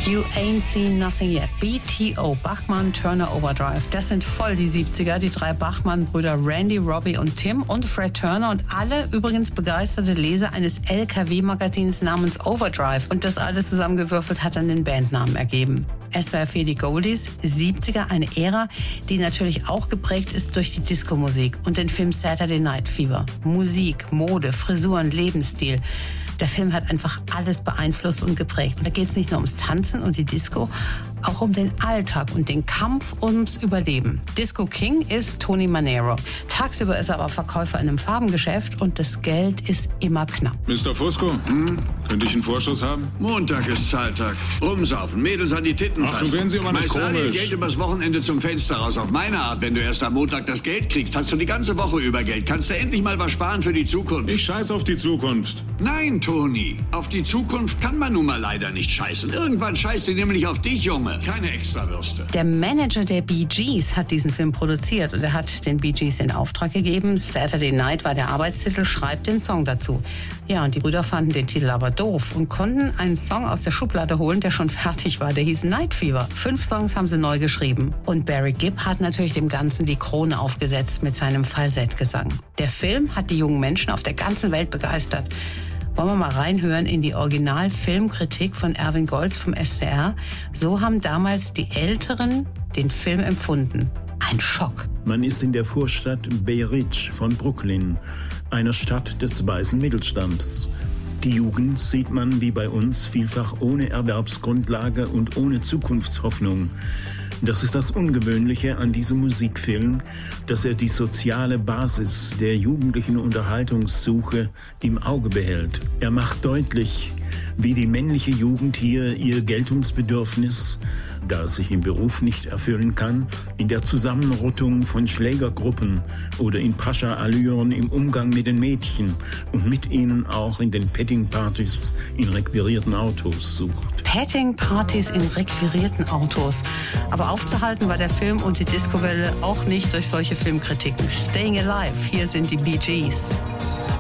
You Ain't Seen Nothing Yet. BTO, Bachmann Turner Overdrive. Das sind voll die 70er, die 3 Bachmann-Brüder Randy, Robbie und Tim und Fred Turner und alle übrigens begeisterte Leser eines LKW-Magazins namens Overdrive. Und das alles zusammengewürfelt hat dann den Bandnamen ergeben. SWR 4 die Goldies, 70er, eine Ära, die natürlich auch geprägt ist durch die Disco-Musik und den Film Saturday Night Fever. Musik, Mode, Frisuren, Lebensstil. Der Film hat einfach alles beeinflusst und geprägt. Und da geht es nicht nur ums Tanzen und die Disco, auch um den Alltag und den Kampf ums Überleben. Disco King ist Tony Manero. Tagsüber ist er aber Verkäufer in einem Farbengeschäft und das Geld ist immer knapp. Mr. Fusco, könnte ich einen Vorschuss haben? Montag ist Zahltag. Rumsaufen, Mädels an die Titten fassen. Ach, du werden sie aber nicht komisch. komisch. Geld übers Wochenende zum Fenster raus. Auf meine Art, wenn du erst am Montag das Geld kriegst, hast du die ganze Woche über Geld. Kannst du endlich mal was sparen für die Zukunft? Ich scheiß auf die Zukunft. Nein, Toni. Auf die Zukunft kann man nun mal leider nicht scheißen. Irgendwann scheißt sie nämlich auf dich, Junge. Keine Extrawürste. Der Manager der Bee Gees hat diesen Film produziert und er hat den Bee Gees in Auftrag gegeben. Saturday Night war der Arbeitstitel, schreibt den Song dazu. Ja, und die Brüder fanden den Titel aber doof und konnten einen Song aus der Schublade holen, der schon fertig war. Der hieß Night Fever. 5 Songs haben sie neu geschrieben. Und Barry Gibb hat natürlich dem Ganzen die Krone aufgesetzt mit seinem Falsettgesang. Der Film hat die jungen Menschen auf der ganzen Welt begeistert. Wollen wir mal reinhören in die Originalfilmkritik von Erwin Goltz vom SWR. So haben damals die Älteren den Film empfunden. Ein Schock. Man ist in der Vorstadt Bay Ridge von Brooklyn, einer Stadt des weißen Mittelstands. Die Jugend sieht man wie bei uns vielfach ohne Erwerbsgrundlage und ohne Zukunftshoffnung. Das ist das Ungewöhnliche an diesem Musikfilm, dass er die soziale Basis der jugendlichen Unterhaltungssuche im Auge behält. Er macht deutlich, wie die männliche Jugend hier ihr Geltungsbedürfnis, da es sich im Beruf nicht erfüllen kann, in der Zusammenrottung von Schlägergruppen oder in Pascha-Allüren im Umgang mit den Mädchen und mit ihnen auch in den Petting-Partys in requirierten Autos sucht. Petting-Partys in requirierten Autos. Aber aufzuhalten war der Film und die Discowelle auch nicht durch solche Filmkritiken. Staying Alive, hier sind die Bee Gees.